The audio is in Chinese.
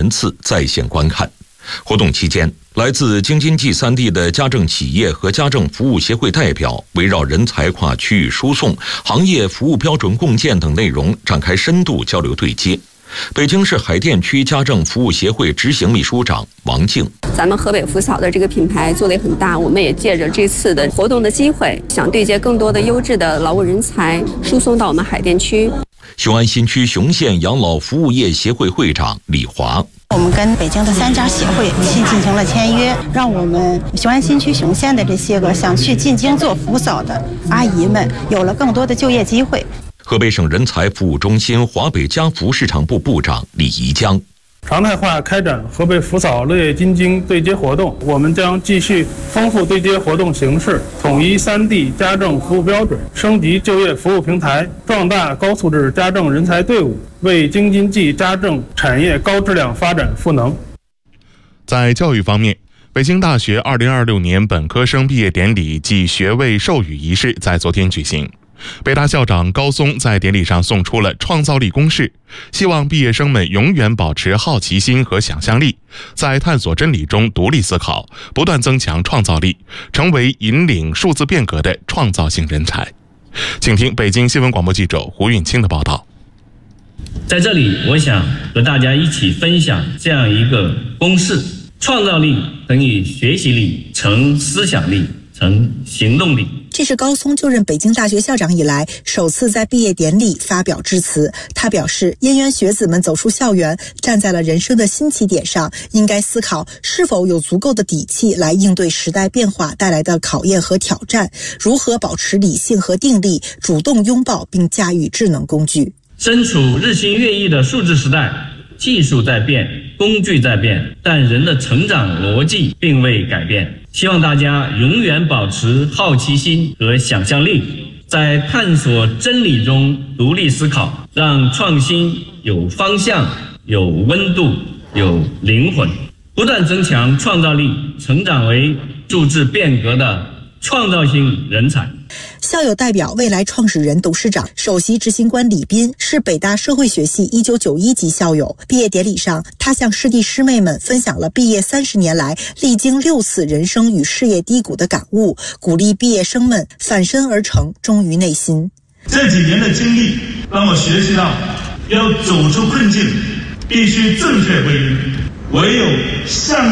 次在线观看。活动期间，来自京津冀3地的家政企业和家政服务协会代表围绕人才跨区域输送、行业服务标准共建等内容展开深度交流对接。北京市海淀区家政服务协会执行秘书长王静： 咱们河北福嫂的这个品牌做得也很大，我们也借着这次的活动的机会，想对接更多的优质的劳务人才，输送到我们海淀区。 雄安新区雄县养老服务业协会会长李华： 我们跟北京的3家协会进行了签约，让我们雄安新区雄县的这些个想去进京做福嫂的阿姨们有了更多的就业机会。 河北省人才服务中心华北家福市场部部长李怡江： 常态化开展河北福嫂乐业进京对接活动，我们将继续丰富对接活动形式，统一3地家政服务标准，升级就业服务平台，壮大高素质家政人才队伍，为京津冀家政产业高质量发展赋能。 在教育方面，北京大学2026年本科生毕业典礼暨学位授予仪式在昨天举行。北大校长高松在典礼上送出了创造力公式，希望毕业生们永远保持好奇心和想象力，在探索真理中独立思考，不断增强创造力，成为引领数字变革的创造性人才。请听北京新闻广播记者胡运清的报道。 在这里，我想和大家一起分享这样一个公式：创造力等于学习力乘思想力乘行动力。 这是高松就任北京大学校长以来首次在毕业典礼发表致辞。他表示，燕园学子们走出校园，站在了人生的新起点上，应该思考是否有足够的底气来应对时代变化带来的考验和挑战，如何保持理性和定力，主动拥抱并驾驭智能工具。 身处日新月异的数字时代，技术在变，工具在变，但人的成长逻辑并未改变。希望大家永远保持好奇心和想象力，在探索真理中独立思考，让创新有方向、有温度、有灵魂，不断增强创造力，成长为数字变革的创造性人才。 校友代表未来创始人、董事长、首席执行官李斌是北大社会学系1991级校友。毕业典礼上，他向师弟师妹们分享了毕业30年来历经6次人生与事业低谷的感悟，鼓励毕业生们反身而成，忠于内心。 这几年的经历让我学习到，要走出困境，必须正确归因，唯有向